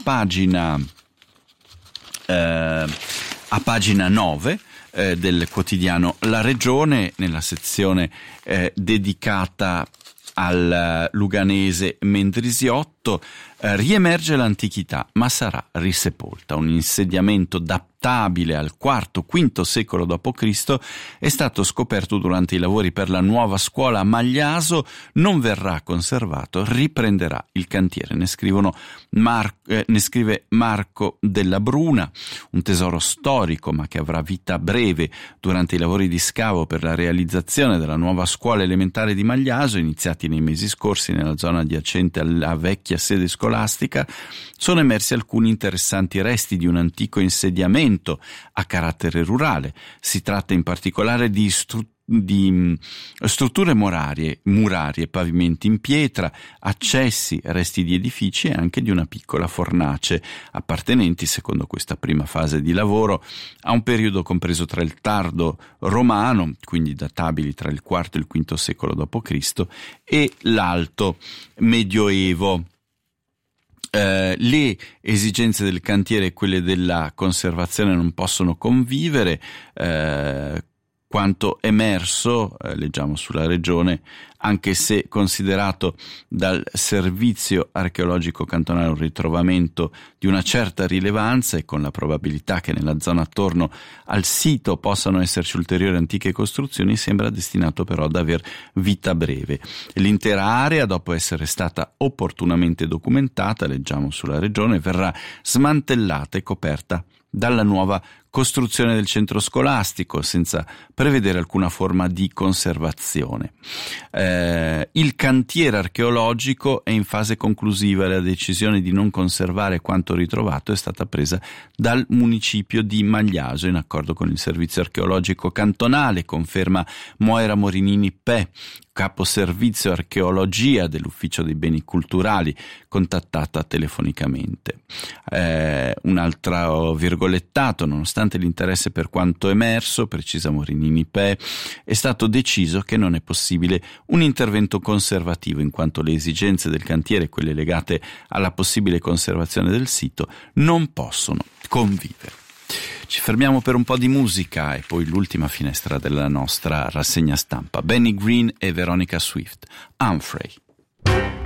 pagina 9 del quotidiano La Regione, nella sezione dedicata al luganese Mendrisiotto. Riemerge l'antichità, ma sarà risepolta. Un insediamento databile al IV-V secolo d.C. è stato scoperto durante i lavori per la nuova scuola a Magliaso, non verrà conservato, riprenderà il cantiere. Ne scrive Marco della Bruna, un tesoro storico ma che avrà vita breve. Durante i lavori di scavo per la realizzazione della nuova scuola elementare di Magliaso, iniziati nei mesi scorsi nella zona adiacente alla vecchia sede scolastica, sono emersi alcuni interessanti resti di un antico insediamento a carattere rurale. Si tratta in particolare di strutture murarie, pavimenti in pietra, accessi, resti di edifici e anche di una piccola fornace, appartenenti, secondo questa prima fase di lavoro, a un periodo compreso tra il tardo romano, quindi databili tra il IV e il V secolo d.C., e l'alto medioevo. Le esigenze del cantiere e quelle della conservazione non possono convivere. Quanto emerso, leggiamo sulla Regione, anche se considerato dal Servizio Archeologico Cantonale un ritrovamento di una certa rilevanza e con la probabilità che nella zona attorno al sito possano esserci ulteriori antiche costruzioni, sembra destinato però ad aver vita breve. L'intera area, dopo essere stata opportunamente documentata, leggiamo sulla Regione, verrà smantellata e coperta dalla nuova costruzione del centro scolastico, senza prevedere alcuna forma di conservazione. Il cantiere archeologico è in fase conclusiva e la decisione di non conservare quanto ritrovato è stata presa dal municipio di Magliaso in accordo con il servizio archeologico cantonale, conferma Moira Morinini Pe, capo servizio archeologia dell'Ufficio dei Beni Culturali, contattata telefonicamente. Un altro virgolettato: nonostante l'interesse per quanto emerso, precisa Morinini Pe, è stato deciso che non è possibile un intervento conservativo in quanto le esigenze del cantiere e quelle legate alla possibile conservazione del sito non possono convivere. Ci fermiamo per un po' di musica e poi l'ultima finestra della nostra rassegna stampa. Benny Green e Veronica Swift, Humphrey.